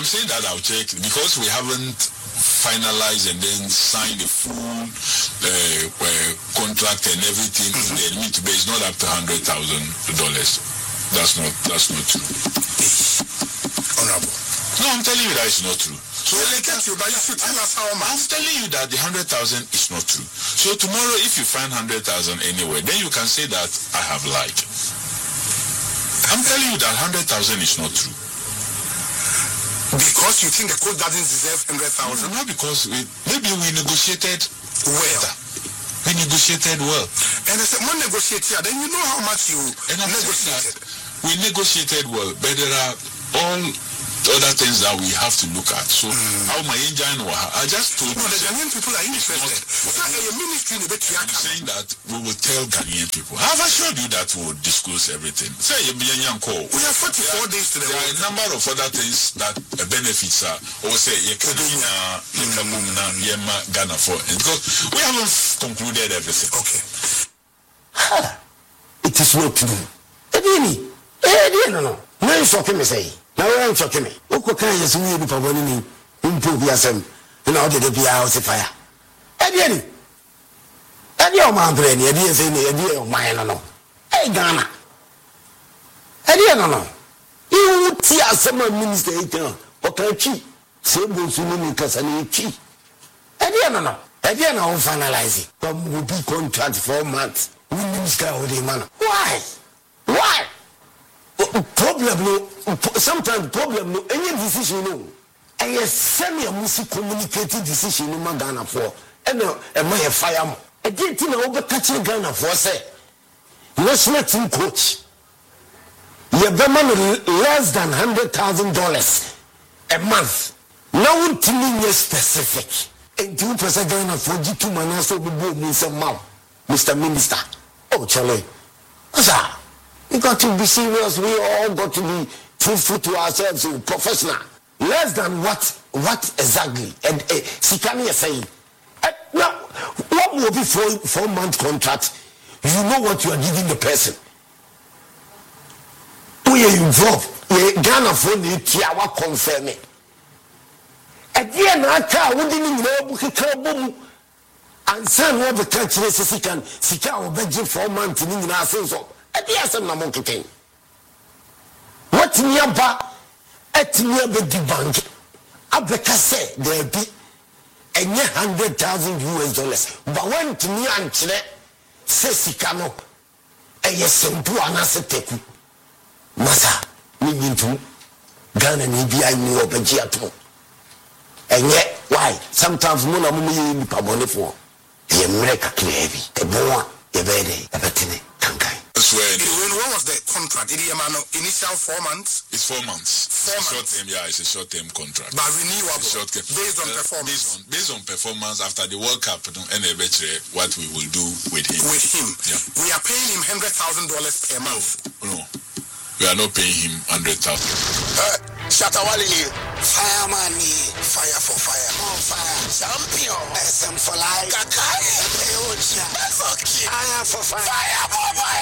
saying that I'll check because we haven't finalized and then signed the full contract and everything. The limit base not up to $100,000. That's not true. Honorable. No, I'm telling you that it's not true. So they get you, but you should tell us how much. I'm telling you that the 100,000 is not true. So tomorrow, if you find 100,000 anywhere, then you can say that I have lied. I'm telling you that 100,000 is not true. Because you think the coach doesn't deserve 100,000? Not because maybe we negotiated well. We negotiated well. And I said, one negotiator, then you know how much you negotiated. We negotiated well, but there are all other things that we have to look at. So how my engine was, I just told you. No, the Ghanaian people are interested. I'm saying that we will tell Ghanaian people. I've assured you that we will disclose everything. Say we have 44 days to the there are a number of other things that benefits are or say Ghana for because we haven't concluded everything. Okay. It is not true. No. No, it's okay, me say. Now I'm talking me. Oko kan yesu wi nipa boni ni mpo bi asem na o de bia house fire. Edi o man bre ni edi say ni edi o man no. Ghana. Edi no. You ti asem minister etan o kan twi se bo su ni kasa ni twi. Edi no. Edi na on finalize. Come will be contract for months. We minister o de man. Why? Problem no sometimes problem no any decision no and yes semi amusi communicating decision no Ghana for and my fire mo e dey tin na over catch Ghana for say national team coach you be man less than $100,000 a month now until you specific and 2% Ghana for G2 man so be me say Mr. Minister oh Charlie sir. We got to be serious. We all got to be truthful to ourselves, professional. Less than what exactly? And Sikani is saying. Now, what will be 4-month contract? You know what you are giving the person. We are involved. Ghana for the Tiawa confirm it. At the end, I can't. We didn't know. And son, what the country is Sikan. Sika will beg you 4 months in the so. Yes, I'm not monkey. What nearby at near the bank? Abeka say there be $100,000. But when to me and Chile says Sikano, a yes, and two anaseteku. Masa, we need to Ghana and be I knew of a Giato. And yet, why? Sometimes Mona Mumi Pabone for the America clearly, a boa, a bed, a betine, Kankai. When was the contract? Initial 4 months? It's 4 months. 4 months. Short term, yeah, it's a short-term contract. But renewable. Based on performance. Based on performance after the World Cup, and what we will do with him. Yeah. We are paying him $100,000 per month. No. We are not paying him $100,000. Shatawali, fireman, fire for fire, on fire, champion, SM for life, Kakai, Peocha, that's okay, fire for fire, fire for fire.